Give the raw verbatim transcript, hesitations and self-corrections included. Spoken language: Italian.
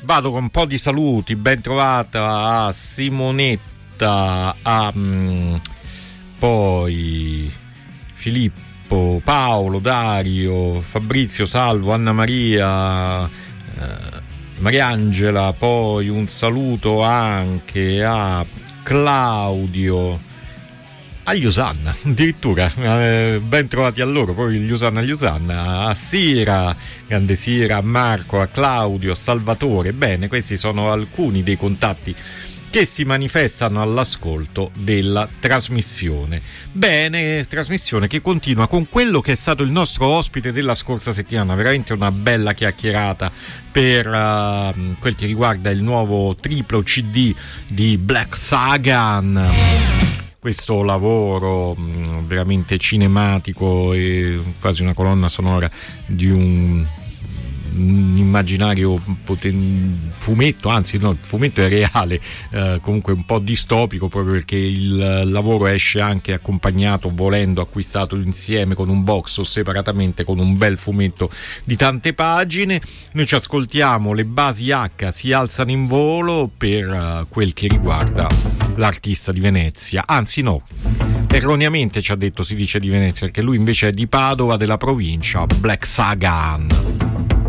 vado con un po' di saluti. Ben trovata a Simonetta, a um, poi Filippo, Paolo, Dario, Fabrizio, Salvo, Anna Maria, eh, Mariangela, poi un saluto anche a Claudio, agli Osanna addirittura, eh, ben trovati a loro, poi gli Osanna agli Osanna, a Sira, grande Sira, a Marco, a Claudio, a Salvatore. Bene, questi sono alcuni dei contatti che si manifestano all'ascolto della trasmissione. Bene, trasmissione che continua con quello che è stato il nostro ospite della scorsa settimana, veramente una bella chiacchierata per uh, quel che riguarda il nuovo triplo C D di Black Sagan. Questo lavoro mh, veramente cinematico e quasi una colonna sonora di un, un immaginario poten- fumetto, anzi no, il fumetto è reale, eh, comunque un po' distopico, proprio perché il lavoro esce anche accompagnato, volendo acquistato insieme con un box o separatamente con un bel fumetto di tante pagine. Noi ci ascoltiamo Le basi H si alzano in volo per uh, quel che riguarda l'artista di Venezia, anzi no, erroneamente ci ha detto si dice di Venezia, perché lui invece è di Padova, della provincia, Black Sagan.